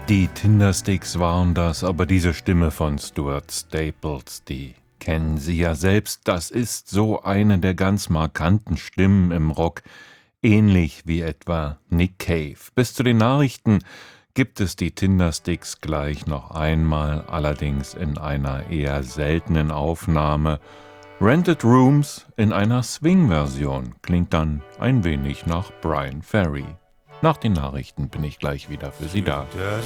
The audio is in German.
Die Tindersticks waren das, aber diese Stimme von Stuart Staples, die kennen Sie ja selbst. Das ist so eine der ganz markanten Stimmen im Rock, ähnlich wie etwa Nick Cave. Bis zu den Nachrichten gibt es die Tindersticks gleich noch einmal, allerdings in einer eher seltenen Aufnahme. Rented Rooms in einer Swing-Version klingt dann ein wenig nach Brian Ferry. Nach den Nachrichten bin ich gleich wieder für Sie da. Just